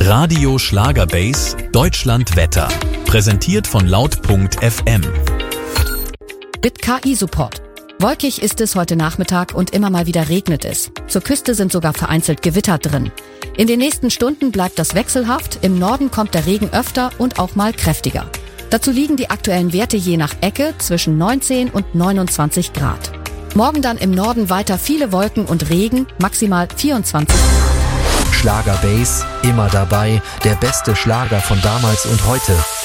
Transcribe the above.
Radio Schlagerbase Deutschland Wetter. Präsentiert von laut.fm. Mit KI-Support. Wolkig ist es heute Nachmittag und immer mal wieder regnet es. Zur Küste sind sogar vereinzelt Gewitter drin. In den nächsten Stunden bleibt das wechselhaft. Im Norden kommt der Regen öfter und auch mal kräftiger. Dazu liegen die aktuellen Werte je nach Ecke zwischen 19 und 29 Grad. Morgen dann im Norden weiter viele Wolken und Regen, maximal 24 Grad. Schlagerbase, immer dabei, der beste Schlager von damals und heute.